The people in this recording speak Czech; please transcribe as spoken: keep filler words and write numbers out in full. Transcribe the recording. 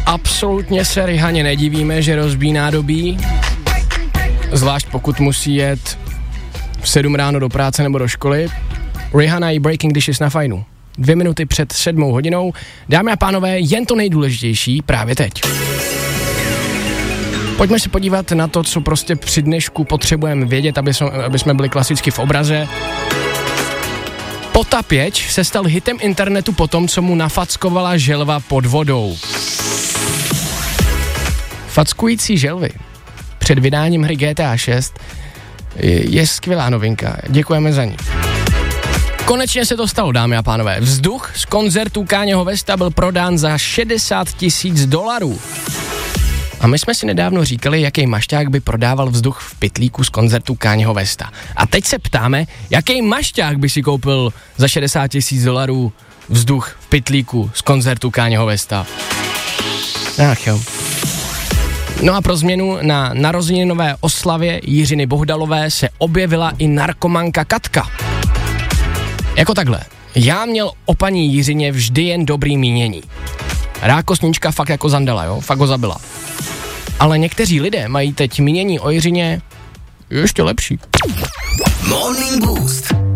absolutně se Rihaně nedivíme, že rozbíjí nádobí, zvlášť pokud musí jet v sedm ráno do práce nebo do školy. Rihanna i Breaking Dishes na Fajnu. Dvě minuty před sedmou hodinou. Dámy a pánové, jen to nejdůležitější právě teď. Pojďme se podívat na to, co prostě při dnešku potřebujeme vědět, aby jsme, aby jsme byli klasicky v obraze. Potapěč se stal hitem internetu po tom, co mu nafackovala želva pod vodou. Fackující želvy před vydáním hry G T A šest je skvělá novinka. Děkujeme za ní. Konečně se to stalo, dámy a pánové. Vzduch z koncertu Kanyeho Westa byl prodán za šedesát tisíc dolarů. A my jsme si nedávno říkali, jaký mašťák by prodával vzduch v pytlíku z koncertu Kanyeho Westa. A teď se ptáme, jaký mašťák by si koupil za šedesát tisíc dolarů vzduch v pytlíku z koncertu Kanyeho Westa. Ach jo. No a pro změnu na narozeninové oslavě Jiřiny Bohdalové se objevila i narkomanka Katka. Jako takhle. Já měl o paní Jiřině vždy jen dobrý mínění. Rákosnička fakt jako zandala, jo? Fakt ho zabila. Ale někteří lidé mají teď mínění o Jiřině ještě lepší. Morning Boost.